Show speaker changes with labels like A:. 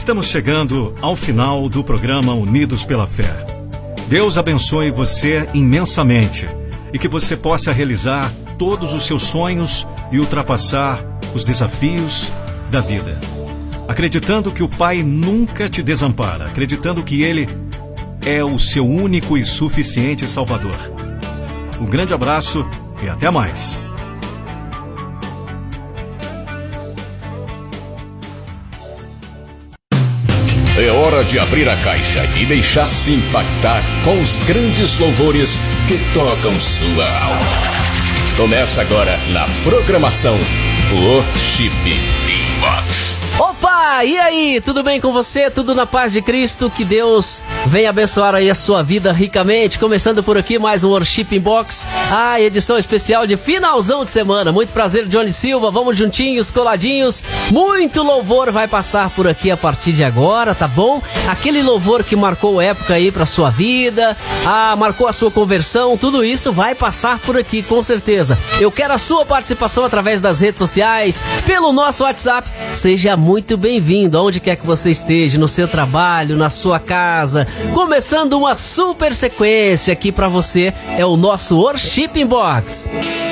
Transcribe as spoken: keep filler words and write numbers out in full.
A: Estamos chegando ao final do programa Unidos pela Fé. Deus abençoe você imensamente e que você possa realizar todos os seus sonhos e ultrapassar os desafios da vida. Acreditando que o Pai nunca te desampara, acreditando que Ele é o seu único e suficiente Salvador. Um grande abraço e até mais.
B: É hora de abrir a caixa e deixar-se impactar com os grandes louvores que tocam sua alma. Começa agora na programação Worship Inbox.
C: Opa, e aí, tudo bem com você? Tudo na paz de Cristo? Que Deus venha abençoar aí a sua vida ricamente. Começando por aqui mais um Worship Inbox, a edição especial de finalzão de semana. Muito prazer, Johnny Silva, vamos juntinhos, coladinhos. Muito louvor vai passar por aqui a partir de agora, tá bom? Aquele louvor que marcou época aí pra sua vida, ah, marcou a sua conversão, tudo isso vai passar por aqui, com certeza. Eu quero a sua participação através das redes sociais, pelo nosso WhatsApp. Seja muito bem-vindo, aonde quer que você esteja, no seu trabalho, na sua casa. Começando uma super sequência aqui pra você, é o nosso Worship Inbox.